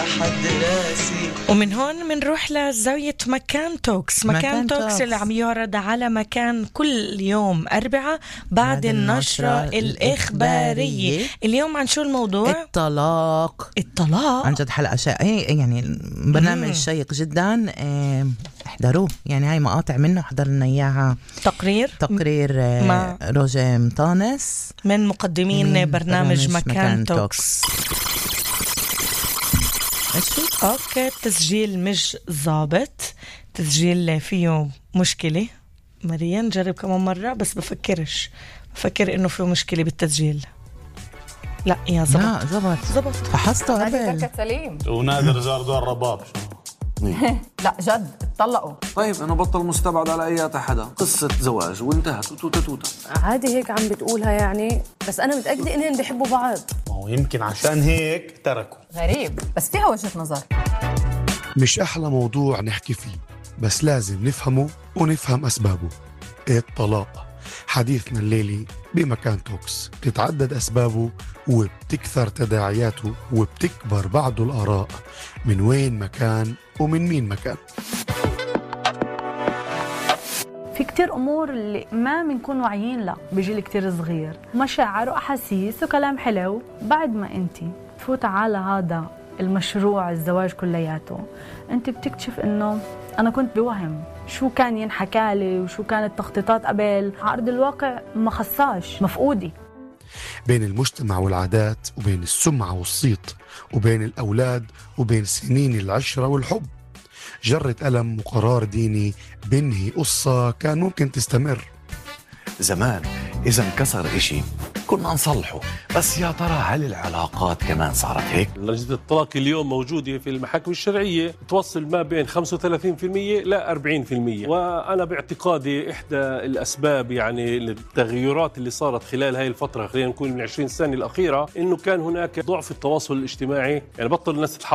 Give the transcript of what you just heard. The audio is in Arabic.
ومن هون منروح لزاوية مكان توكس. مكان توكس اللي عم يعرض على مكان كل يوم أربعة بعد النشرة الإخبارية. اليوم عن شو الموضوع؟ الطلاق. عن جد حلقة يعني برنامج شيق جدا، احضروه. يعني هاي مقاطع منه حضر لنا إياها. تقرير مع روجي مطانس من مقدمين برنامج مكان توكس. اوكي، التسجيل مش ضابط، تسجيل فيه مشكلة. مريم نجرب كمان مرة، بس بفكر انه فيه مشكلة بالتسجيل. لا يا زبط فحصته قبل سليم. ونادر زار دور رباب. لا جد اتطلقوا. طيب انا بطل مستبعد على اي حدا، قصة زواج وانتهت توتا عادي هيك عم بتقولها يعني، بس انا متأكدة انهم بيحبوا بعض. يمكن عشان هيك تركوا. غريب، بس فيها وجهة نظر. مش أحلى موضوع نحكي فيه، بس لازم نفهمه ونفهم أسبابه. الطلاق حديثنا الليلي بمكان توكس. بتتعدد أسبابه وبتكثر تداعياته وبتكبر بعض الآراء من وين مكان ومن مين مكان. في كتير أمور اللي ما بنكون واعيين لها بيجي كتير صغير، مشاعر وأحاسيس وكلام حلو. بعد ما أنتي تفوت على هذا المشروع الزواج كلياته، أنت بتكتشف إنه أنا كنت بوهم شو كان ينحكى لي وشو كانت تخطيطات قبل، على أرض الواقع ما خصاش، مفقودي. بين المجتمع والعادات، وبين السمعة والصيت، وبين الأولاد، وبين سنين العشرة والحب. جرة ألم وقرار ديني بنهي قصة كان ممكن تستمر. زمان إذا انكسر إشي كنا نصلحه، بس يا ترى هل العلاقات كمان صارت هيك؟ لجنة الطلاق اليوم موجودة في المحاكم الشرعية توصل ما بين 35% ل 40%، وأنا باعتقادي إحدى الأسباب يعني التغيرات اللي صارت خلال هاي الفترة، خلينا نقول من 20 سنة الأخيرة، إنه كان هناك ضعف التواصل الاجتماعي. يعني بطل الناس